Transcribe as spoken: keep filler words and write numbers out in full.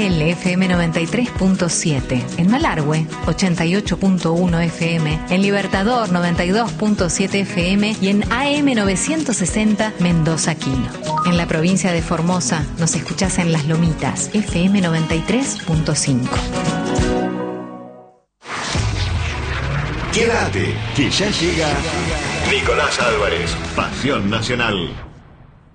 F M noventa y tres punto siete, en Malargüe ochenta y ocho punto uno F M, en Libertador noventa y dos punto siete F M y en A M novecientos sesenta Mendoza Quino. En la provincia de Formosa nos escuchás en Las Lomitas, F M noventa y tres punto cinco. Quédate, que ya llega Nicolás Álvarez, Pasión Nacional.